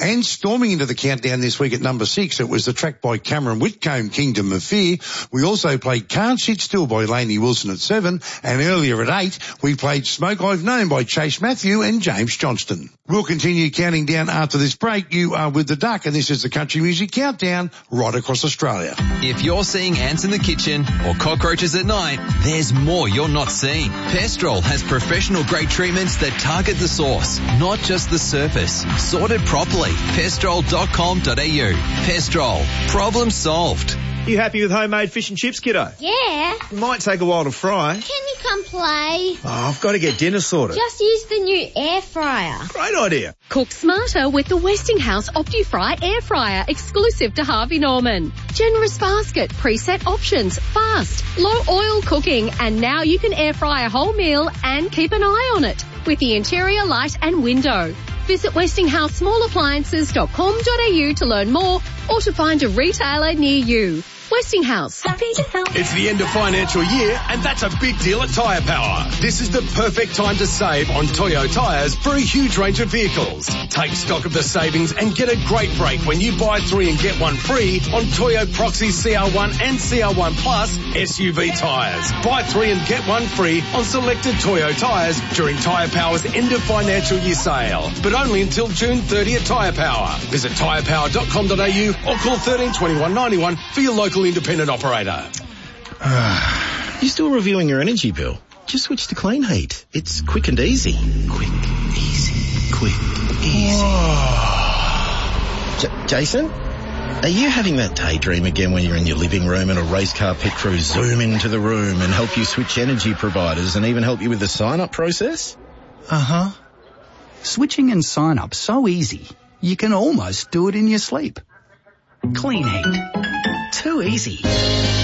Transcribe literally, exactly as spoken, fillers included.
And storming into the countdown this week at number six, it was the track by Cameron Whitcomb, Kingdom of Fear. We also played Can't Sit Still by Lainey Wilson at seven, and earlier at eight, we played Smoke I've Known by Chase Matthew and James Johnston. We'll continue counting down after this break. You are with The Duck, and this is the Country Music Countdown right across Australia. If you're seeing ants in the kitchen or cockroaches at night, there's more you're not seeing. Pestrol has professional-grade treatments that target the source, not just the surface. Sorted properly. pestrol dot com dot a u. Pestrol. Problem solved. You happy with homemade fish and chips, kiddo? Yeah. It might take a while to fry. Can you come play? Oh, I've got to get dinner sorted. Just use the new air fryer. Great idea. Cook smarter with the Westinghouse OptiFry air fryer, exclusive to Harvey Norman. Generous basket, preset options, fast, low oil cooking, and now you can air fry a whole meal and keep an eye on it with the interior light and window. Visit westinghouse small appliances dot com dot a u to learn more or to find a retailer near you. Westinghouse. Happy to help. It's the end of financial year, and that's a big deal at Tyre Power. This is the perfect time to save on Toyo tyres for a huge range of vehicles. Take stock of the savings and get a great break when you buy three and get one free on Toyo Proxy C R one and C R one Plus S U V tyres. Buy three and get one free on selected Toyo tyres during Tyre Power's end of financial year sale, but only until June thirtieth at Tyre Power. Visit tyre power dot com dot a u or call thirteen twenty-one ninety-one for your local independent operator. Uh, you still reviewing your energy bill? Just switch to Clean Heat. It's quick and easy. Quick, easy, quick, easy. J- Jason? Are you having that daydream again when you're in your living room and a race car pit crew zoom into the room and help you switch energy providers and even help you with the sign-up process? Uh-huh. Switching and sign-up so easy, you can almost do it in your sleep. Clean Heat. Too easy.